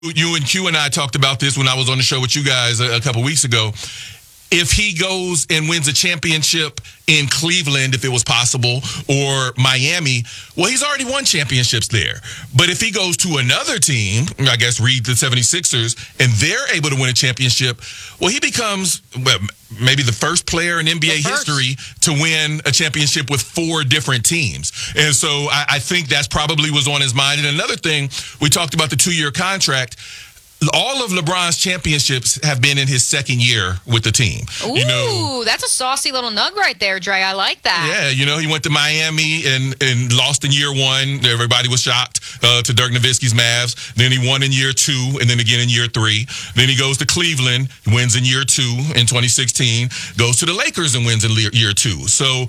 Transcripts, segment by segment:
You and Q and I talked about this when I was on the show with you guys a couple weeks ago. If he goes and wins a championship in Cleveland, if it was possible, or Miami, well, he's already won championships there. But if he goes to another team, I guess read the 76ers, and they're able to win a championship, well, he becomes maybe the first player in NBA history to win a championship with 4 different teams. And so I think that's probably was on his mind. And another thing, we talked about the 2-year contract. All of LeBron's championships have been in his second year with the team. Ooh, that's a saucy little nug right there, Dre. I like that. Yeah, he went to Miami and lost in year 1. Everybody was shocked to Dirk Nowitzki's Mavs. Then he won in year 2, and then again in year 3. Then he goes to Cleveland, wins in year 2 in 2016, goes to the Lakers and wins in year 2. So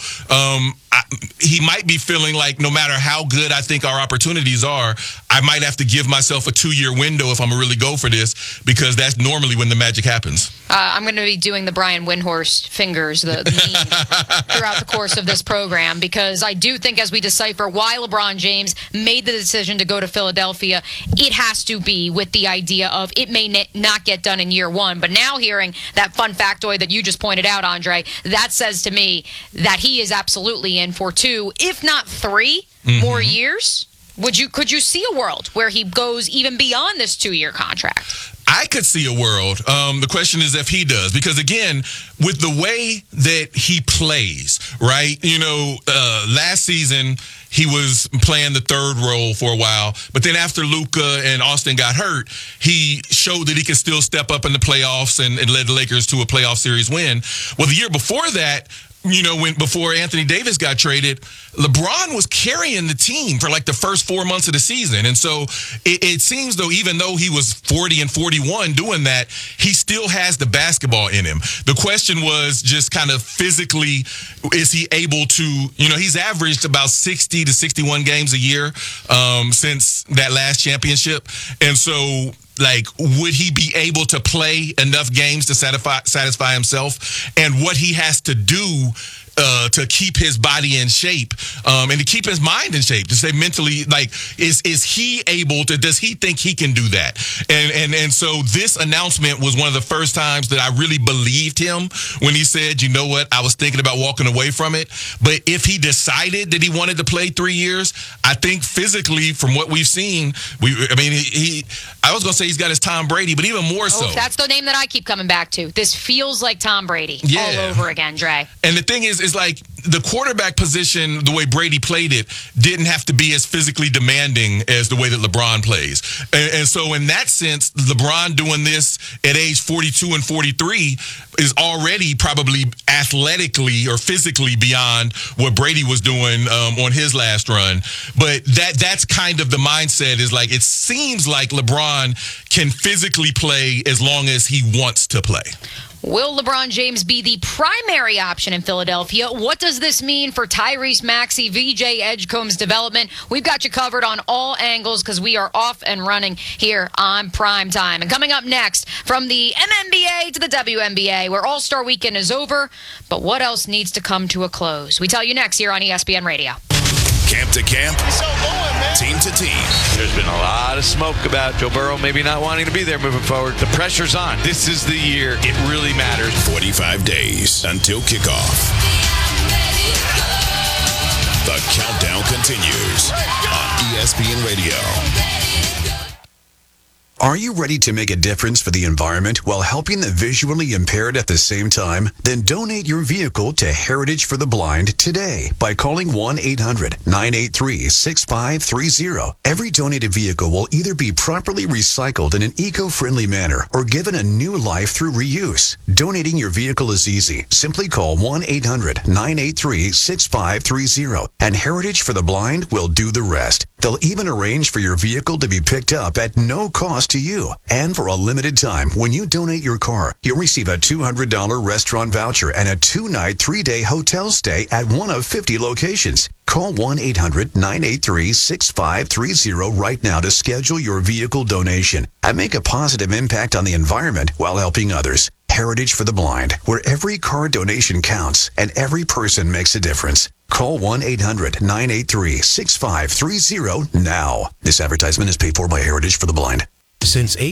he might be feeling like no matter how good I think our opportunities are, I might have to give myself a 2-year window if I'm going to really go for this, because that's normally when the magic happens. I'm going to be doing the Brian Windhorst fingers, the meme, throughout the course of this program, because I do think as we decipher why LeBron James made the decision to go to Philadelphia, it has to be with the idea of it may not get done in year 1. But now hearing that fun factoid that you just pointed out, Andre, that says to me that he is absolutely in for 2, if not 3 more years. Could you see a world where he goes even beyond this 2-year contract? I could see a world. The question is if he does, because again, with the way that he plays, right? Last season he was playing the third role for a while, but then after Luka and Austin got hurt, he showed that he could still step up in the playoffs and led the Lakers to a playoff series win. Well, the year before that, before Anthony Davis got traded, LeBron was carrying the team for like the first 4 months of the season. And so it seems though, even though he was 40 and 41 doing that, he still has the basketball in him. The question was just kind of physically, is he able to, he's averaged about 60 to 61 games a year since that last championship. And so, would he be able to play enough games to satisfy himself, and what he has to do to keep his body in shape and to keep his mind in shape, to stay mentally, is he able to, does he think he can do that? And so this announcement was one of the first times that I really believed him when he said, you know what, I was thinking about walking away from it. But if he decided that he wanted to play 3 years, I think physically from what we've seen, I was going to say he's got his Tom Brady, but even more so. That's the name that I keep coming back to. This feels like Tom Brady all over again, Dre. And the thing is like the quarterback position, the way Brady played it, didn't have to be as physically demanding as the way that LeBron plays. And so in that sense, LeBron doing this at age 42 and 43 is already probably athletically or physically beyond what Brady was doing on his last run. But that's kind of the mindset, is like, it seems like LeBron can physically play as long as he wants to play. Will LeBron James be the primary option in Philadelphia? What does this mean for Tyrese Maxey, VJ Edgecombe's development? We've got you covered on all angles because we are off and running here on Prime Time. And coming up next, from the MNBA to the WNBA, where All-Star Weekend is over, but what else needs to come to a close? We tell you next here on ESPN Radio. Camp to camp, team to team. There's been a lot of smoke about Joe Burrow maybe not wanting to be there moving forward. The pressure's on. This is the year it really matters. 45 days until kickoff. The countdown continues on ESPN Radio. Are you ready to make a difference for the environment while helping the visually impaired at the same time? Then donate your vehicle to Heritage for the Blind today by calling 1-800-983-6530. Every donated vehicle will either be properly recycled in an eco-friendly manner or given a new life through reuse. Donating your vehicle is easy. Simply call 1-800-983-6530 and Heritage for the Blind will do the rest. They'll even arrange for your vehicle to be picked up at no cost to you. And for a limited time, when you donate your car, you'll receive a $200 restaurant voucher and a 2-night, 3-day hotel stay at one of 50 locations. Call 1-800-983-6530 right now to schedule your vehicle donation and make a positive impact on the environment while helping others. Heritage for the Blind, where every car donation counts and every person makes a difference. Call 1-800-983-6530 now. This advertisement is paid for by Heritage for the Blind. Since